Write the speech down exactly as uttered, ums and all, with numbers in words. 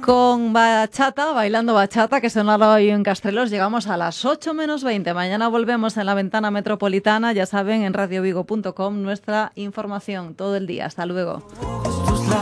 con bachata, bailando bachata, que sonaba hoy en Castrelos. Llegamos a las ocho menos veinte. Mañana volvemos en la ventana metropolitana, ya saben, en radio vigo punto com, nuestra información todo el día. Hasta luego.